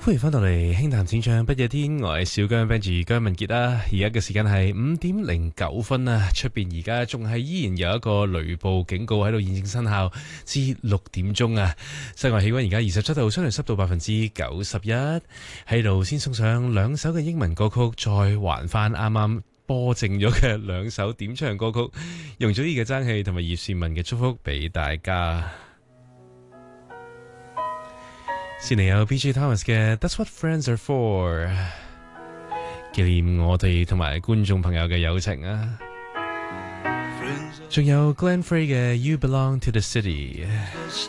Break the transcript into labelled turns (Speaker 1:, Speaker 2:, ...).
Speaker 1: 歡迎翻到嚟輕談淺唱不夜天，我係小姜 Benji 姜文傑啦。而家嘅時間係5:09啊，出邊而家仲係依然有一個雷暴警告喺度現正生效至6點鐘啊。室外氣溫而家27度，相對濕度91%。喺度先送上兩首嘅英文歌曲，再還翻啱啱播剩咗嘅兩首點唱歌曲，容祖兒嘅爭氣同埋葉倩文嘅祝福俾大家。先嚟有 PG Thomas 嘅 That's What Friends Are For， 紀念我哋同埋觀眾朋友嘅友情啊！仲有 Glenn Frey 嘅 You Belong to the City。